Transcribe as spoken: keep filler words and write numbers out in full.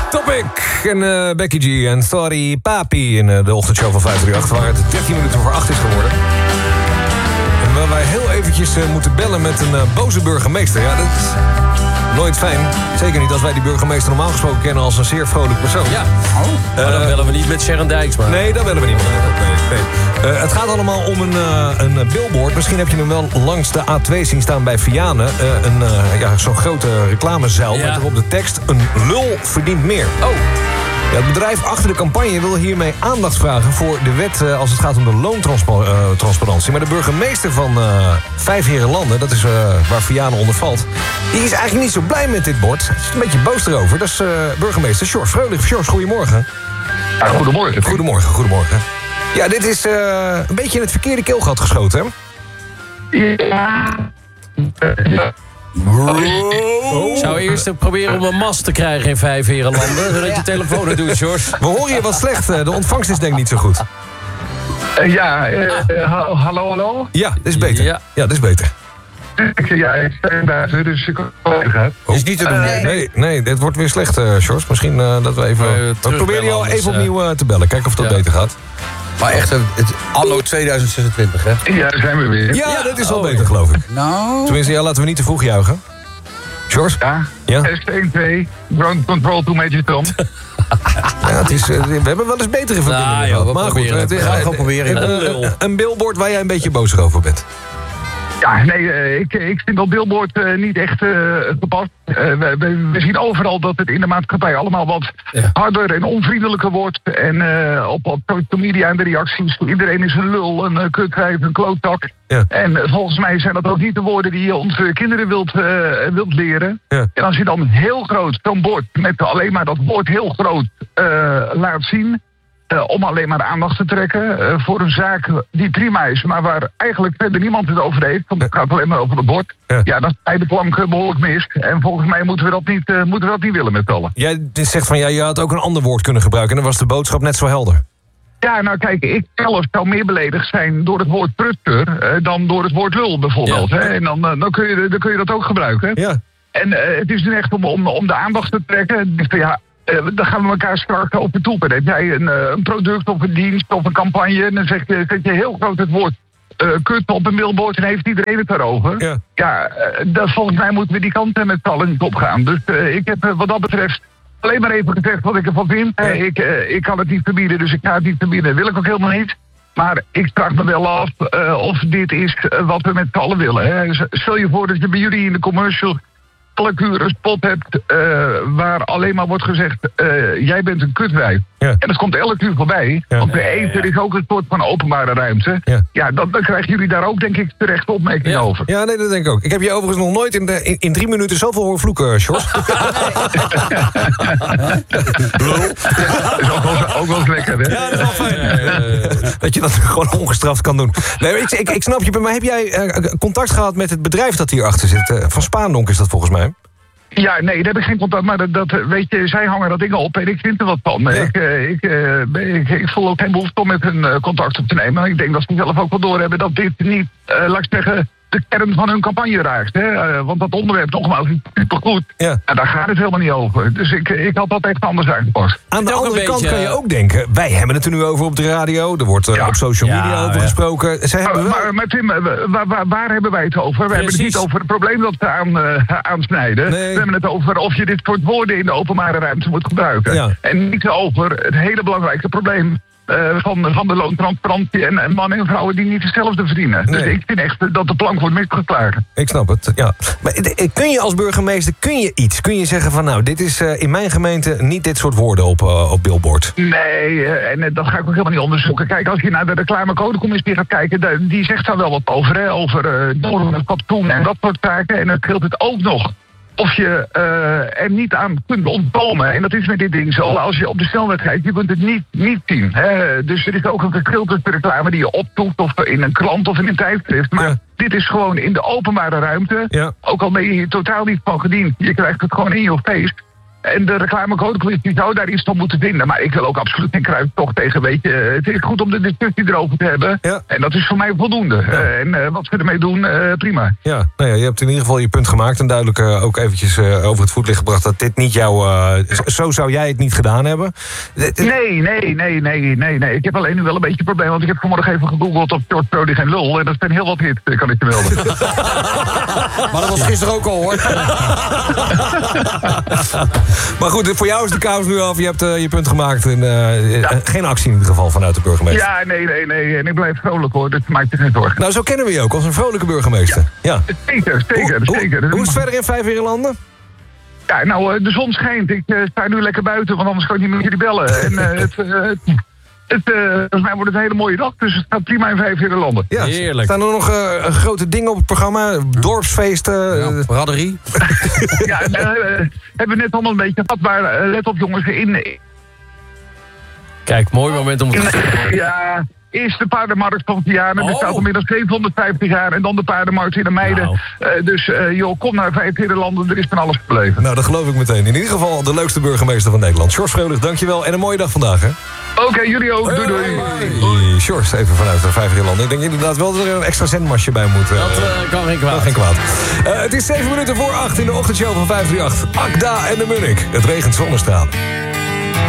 Topic en uh, Becky G en Sorry Papi in uh, de ochtendshow van vijf drie acht... waar het dertien minuten voor acht is geworden. En waar wij heel eventjes uh, moeten bellen met een uh, boze burgemeester. Ja, dat is nooit fijn. Zeker niet als wij die burgemeester normaal gesproken kennen als een zeer vrolijk persoon. Ja, oh. uh, maar dan bellen we niet met Sharon Dijksma. Nee, dat bellen we niet. Nee, nee. Uh, het gaat allemaal om een, uh, een billboard. Misschien heb je hem wel langs de A twee zien staan bij Vianen. Uh, een, uh, ja, zo'n grote reclamezuil ja. met erop de tekst: een lul verdient meer. Oh. Ja, het bedrijf achter de campagne wil hiermee aandacht vragen voor de wet uh, als het gaat om de loontransparantie. Uh, maar de burgemeester van uh, Vijfheerenlanden, dat is uh, waar Vianen onder valt, die is eigenlijk niet zo blij met dit bord. Hij is een beetje boos erover. Dat is uh, burgemeester Sjors Freulich. Sjors, goedemorgen. Ja, goedemorgen. Goedemorgen, goedemorgen. Ja, dit is uh, een beetje in het verkeerde keelgat geschoten, hè? Ja. ja. Oh. Zou eerst proberen om een mast te krijgen in Vijfheerenlanden, zodat je telefoon het doet, George. We horen je wat slecht. De ontvangst is denk ik niet zo goed. Uh, ja, uh, uh, hallo, hallo? Ja, dat is beter. Ja, ja dat is beter. Ja, ik sta buiten, dus ik ga. Oh. Is niet te doen. Uh, nee, nee, nee, dit wordt weer slecht, uh, George. Misschien uh, dat we even... Uh, we proberen je al even opnieuw uh, te bellen. Kijken of het ja. beter gaat. Maar echt, het, het anno tweeduizend zesentwintig, hè? Ja, daar zijn we weer. Ja, ja dat is wel oh, beter, geloof ik. Nou... Tenminste, ja, laten we niet te vroeg juichen. George? Ja, ja? S één twee, ground control to Major Tom. Ja, het is, uh, we hebben wel eens betere verbindingen. Nou, ja, we maar goed, het we gaan gewoon proberen. Een, een, een billboard waar jij een beetje boos over bent. Ja, nee, uh, ik, ik vind dat billboard uh, niet echt uh, gepast. Uh, we, we, we zien overal dat het in de maatschappij allemaal wat ja. harder en onvriendelijker wordt. En uh, op, op social media en de reacties, iedereen is een lul, een uh, kutwijf, een klootzak. Ja. En uh, volgens mij zijn dat ook niet de woorden die je onze kinderen wilt, uh, wilt leren. Ja. En als je dan heel groot zo'n bord met alleen maar dat woord heel groot uh, laat zien... Uh, om alleen maar aandacht te trekken uh, voor een zaak die prima is, maar waar eigenlijk verder niemand het over heeft, want het gaat alleen maar over het bord. Ja, ja dan sta je de plank uh, behoorlijk mis. En volgens mij moeten we dat niet, uh, moeten we dat niet willen met z'n allen. Jij zegt van ja, je had ook een ander woord kunnen gebruiken en dan was de boodschap net zo helder. Ja, nou kijk, ik zelf zou meer beledigd zijn door het woord prutser uh, dan door het woord lul bijvoorbeeld. Ja. Hè? En dan, uh, dan, kun je, dan kun je dat ook gebruiken. Ja. En uh, het is nu echt om, om, om de aandacht te trekken. Dus, ja, Uh, dan gaan we elkaar strak op het toepen. Heb jij een, uh, een product of een dienst of een campagne... en dan zeg je, zet je heel groot het woord uh, kut op een billboard... en heeft iedereen het daarover. Ja, ja uh, dat, volgens mij moeten we die kant met z'n allen niet opgaan. Dus uh, ik heb uh, wat dat betreft alleen maar even gezegd wat ik ervan vind. Ja. Uh, ik, uh, ik kan het niet verbieden, dus ik ga het niet verbieden. Dat wil ik ook helemaal niet. Maar ik vraag me wel af uh, of dit is uh, wat we met z'n allen willen. Hè. Stel je voor dat je bij jullie in de commercial... elke uur een spot hebt uh, waar alleen maar wordt gezegd... Uh, jij bent een kutwijf. Ja. En dat komt elke uur voorbij. Ja. Want de eten is ook een soort van openbare ruimte. Ja, ja dan, dan krijgen jullie daar ook denk ik terecht opmerkingen ja. over. Ja, nee, dat denk ik ook. Ik heb je overigens nog nooit in, de, in, in drie minuten zoveel horen vloeken, Sjors. Dat is ook wel, ook wel lekker, hè? Ja, dat is wel fijn. Ja, ja, ja. Dat je dat gewoon ongestraft kan doen. Nee, ik, ik, ik snap je, maar heb jij uh, contact gehad met het bedrijf dat hierachter zit? Uh, van Spaandonk is dat volgens mij. Ja, nee, daar heb ik geen contact, maar dat, dat, weet je, zij hangen dat ding op en ik vind er wat van. Ja. Ik, uh, ik, uh, ik, ik voel ook geen behoefte om met hun uh, contact op te nemen. Ik denk dat ze zelf ook wel doorhebben dat dit niet, uh, laat ik zeggen, de kern van hun campagne raakt. Hè? Uh, want dat onderwerp, nogmaals, is supergoed. Ja. En daar gaat het helemaal niet over. Dus ik, ik had dat echt anders aangepast. Aan de andere kant beetje... kan je ook denken, wij hebben het er nu over op de radio. Er wordt uh, ja. op social media ja, over ja. gesproken. Zij hebben maar, wel... maar, maar Tim, waar, waar, waar hebben wij het over? We Precies. hebben het niet over het probleem dat ze aan, uh, aansnijden. Nee. We hebben het over of je dit soort woorden in de openbare ruimte moet gebruiken. Ja. En niet over het hele belangrijke probleem. Uh, van, van de loontransparantie en, en mannen en vrouwen die niet hetzelfde verdienen. Nee. Dus ik vind echt dat de plank wordt misgeslagen. Ik snap het, ja. Maar kun je als burgemeester, kun je iets? Kun je zeggen van nou, dit is uh, in mijn gemeente niet dit soort woorden op, uh, op billboard? Nee, uh, en uh, dat ga ik ook helemaal niet onderzoeken. Kijk, als je naar de reclamecodecommissie gaat kijken, de, die zegt daar wel wat over, hè, over uh, normen en fatsoen en dat soort zaken. En dan geldt het ook nog of je uh, er niet aan kunt ontkomen. En dat is met dit ding zo. Als je op de snelweg rijdt, je kunt het niet, niet zien. Hè? Dus er is ook een verschil tussen reclame die je optoekt of in een krant of in een tijdschrift. Maar ja. dit is gewoon in de openbare ruimte. Ja. Ook al ben je hier totaal niet van gediend. Je krijgt het gewoon in je face. En de reclamecode, die zou daar iets van moeten vinden. Maar ik wil ook absoluut geen kruidtocht tegen, weet je. Het is goed om de discussie erover te hebben. Ja. En dat is voor mij voldoende. Ja. Uh, en uh, wat ze ermee doen, uh, prima. Ja, nou ja, je hebt in ieder geval je punt gemaakt. En duidelijk uh, ook eventjes uh, over het voetlicht gebracht dat dit niet jouw... Uh, zo zou jij het niet gedaan hebben. Nee, nee, nee, nee, nee, nee. Ik heb alleen nu wel een beetje een probleem. Want ik heb vanmorgen even gegoogeld op George Brody geen lul. En dat zijn heel wat hits, kan ik je melden. Maar dat was gisteren ook al, hoor. Maar goed, voor jou is de kous nu af. Je hebt uh, je punt gemaakt. En, uh, ja. Geen actie in ieder geval vanuit de burgemeester. Ja, nee, nee, nee. En ik blijf vrolijk, hoor. Dus maak je geen zorgen. Nou, zo kennen we je ook als een vrolijke burgemeester. Ja. ja. Zeker, zeker, hoe, zeker. Hoe, hoe is het verder in Vijfheerenlanden? Ja, nou, uh, de zon schijnt. Ik uh, sta nu lekker buiten, want anders kan ik niet met jullie bellen. En uh, het... Uh, het Het, uh, volgens mij wordt het een hele mooie dag, dus het gaat prima in Vijfheerenlanden. Ja, heerlijk. Staan er nog uh, grote dingen op het programma? Dorpsfeesten? Ja, braderie? ja, uh, uh, hebben we net allemaal een beetje gehad, maar uh, let op jongens, in... Kijk, mooi moment om het te in, Ja, eerst de paardenmarkt van Vianen, die oh. staat al meer dan zevenhonderdvijftig jaar. En dan de paardenmarkt in de Meiden. Nou. Uh, dus uh, joh, kom naar Vijfheerenlanden, er is van alles te beleven. Nou, dat geloof ik meteen. In ieder geval de leukste burgemeester van Nederland. Sjors Freulich, dankjewel en een mooie dag vandaag, hè? Oké, okay, jullie ook. Doei, doei. Hey, Sjors, even vanuit de Vijfheerenlanden. Ik denk inderdaad wel dat er een extra zendmasje bij moet. Uh, dat uh, kan geen kwaad. Geen kwaad. Uh, het is zeven minuten voor acht in de ochtendshow van vijf drie acht. Akda en de Munnik. Het regent zonnestralen.